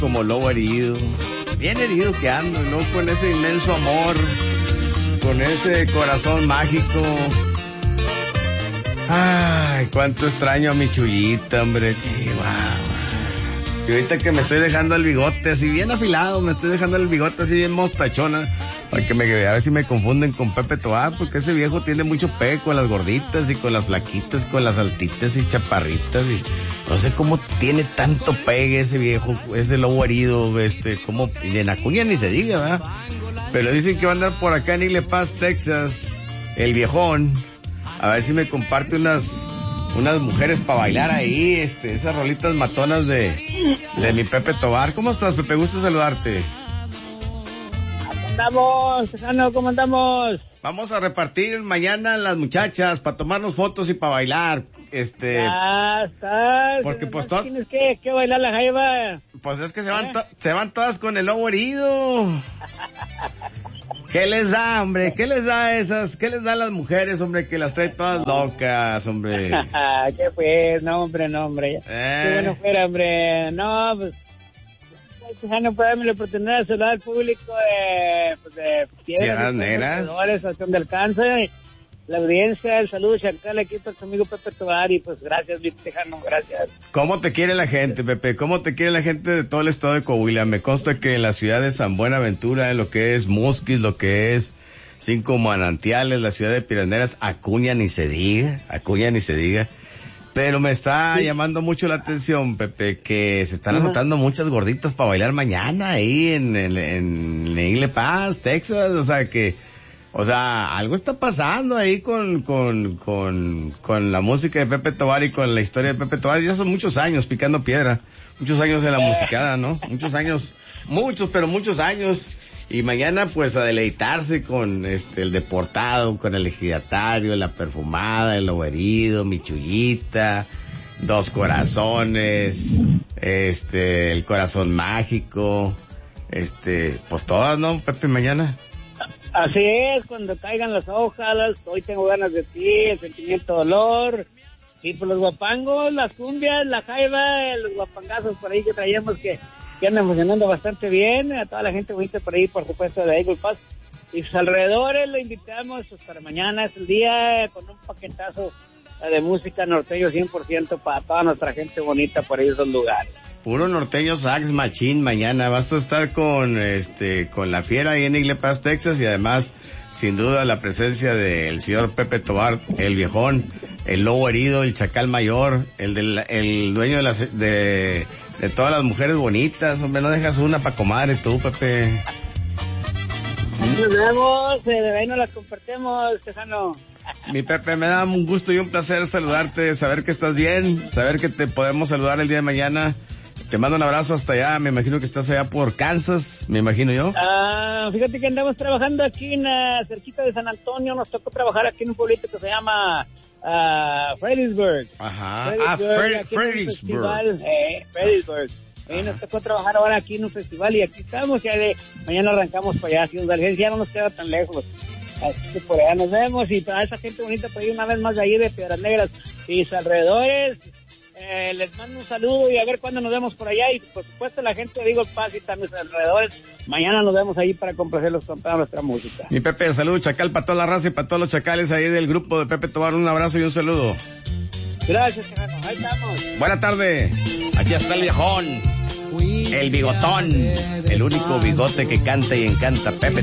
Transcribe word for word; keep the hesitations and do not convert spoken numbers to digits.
como lobo herido. Bien herido que ando, ¿no? Con ese inmenso amor, con ese corazón mágico. Ay, cuánto extraño a mi Chuyita, hombre, chihuahua. Y ahorita que me estoy dejando el bigote así bien afilado, me estoy dejando el bigote así bien mostachona, para que me, a ver si me confunden con Pepe Tobar, porque ese viejo tiene mucho pegue con las gorditas y con las flaquitas, con las altitas y chaparritas, y no sé cómo tiene tanto pegue ese viejo, ese lobo herido, este, como, y en Acuña ni se diga, ¿verdad? Pero dicen que va a andar por acá en Eagle Pass, Texas, el viejón, a ver si me comparte unas, unas mujeres para bailar ahí, este, esas rolitas matonas de, de mi Pepe Tobar. ¿Cómo estás, Pepe? Gusto saludarte. ¿Cómo andamos, Tejano? ¿Cómo andamos? Vamos a repartir mañana las muchachas para tomarnos fotos y para bailar, este. Ya estás. Porque pues todas. Tienes que, que bailar la jaiba. Pues es que se van, ¿Eh? to- se van todas con el lobo herido. ¿Qué les da, hombre? ¿Qué les da a esas? ¿Qué les da a las mujeres, hombre, que las trae todas locas, hombre? ¿Qué pues? No, hombre, no, hombre. Eh. Qué bueno fuera, hombre. No, pues. Tejano, para darme la oportunidad de saludar al público de. Pues de Sierras Negras. Estación de alcance. La audiencia, el saludo, Chacal, aquí está conmigo Pepe Tobar, y pues gracias, mi Tejano, gracias. ¿Cómo te quiere la gente, Pepe? ¿Cómo te quiere la gente de todo el estado de Coahuila? Me consta que en la ciudad de San Buenaventura, en lo que es Musquis, lo que es Cinco Manantiales, la ciudad de Piraneras, Acuña ni se diga, Acuña ni se diga. Pero me está sí. llamando mucho la atención, Pepe, que se están anotando uh-huh. muchas gorditas para bailar mañana ahí en, en, en Eagle Pass, Texas, o sea que... O sea, algo está pasando ahí con, con, con, con la música de Pepe Tobar y con la historia de Pepe Tobar. Ya son muchos años picando piedra, muchos años en la musicada, ¿no? Muchos años, muchos, pero muchos años. Y mañana pues a deleitarse con este, el Deportado, con el Ejidatario, la Perfumada, el Lobo Herido, mi Chuyita, Dos Corazones, este, el Corazón Mágico, este, pues todas, ¿no, Pepe, mañana? Así es, cuando caigan las hojas, hoy tengo ganas de ti, el sentimiento de dolor, y pues los guapangos, las cumbias, la jaiba, los guapangazos por ahí que traíamos que, que andan funcionando bastante bien, a toda la gente bonita por ahí, por supuesto, de Eagle Pass, y sus alrededores, lo invitamos pues, para mañana, es el día, con un paquetazo de música norteño cien por ciento para toda nuestra gente bonita por ahí esos lugares. Puro norteño sax machín mañana. Vas a estar con este con la fiera ahí en Eagle Pass, Texas, y además sin duda la presencia del señor Pepe Tobar, el viejón, el lobo herido, el chacal mayor, el del el dueño de las de de todas las mujeres bonitas. Hombre, no dejas una pa' comadre tú, Pepe. Nos vemos, de ahí nos las compartimos, Tejano. Mi Pepe, me da un gusto y un placer saludarte, saber que estás bien, saber que te podemos saludar el día de mañana. Te mando un abrazo hasta allá, me imagino que estás allá por Kansas, me imagino yo. Ah, fíjate que andamos trabajando aquí en uh, cerquita de San Antonio, nos tocó trabajar aquí en un pueblito que se llama uh, Fredericksburg. Ajá, ah, Fred- Fredericksburg. Eh, Fredericksburg. Eh, nos tocó trabajar ahora aquí en un festival y aquí estamos, ya de, mañana arrancamos para allá, si nos ya no nos queda tan lejos. Así que por allá nos vemos, y para esa gente bonita por ahí una vez más de ahí de Piedras Negras y sus alrededores, eh, les mando un saludo y a ver cuándo nos vemos por allá, y por supuesto la gente de Eagle Pass y también sus alrededores, mañana nos vemos ahí para complacerlos con toda nuestra música. Mi Pepe, saludo chacal para toda la raza y para todos los chacales ahí del grupo de Pepe Tobar, un abrazo y un saludo. Gracias, Tejano, ahí estamos. Buena tarde, aquí está el viejón, el bigotón, el único bigote que canta y encanta, Pepe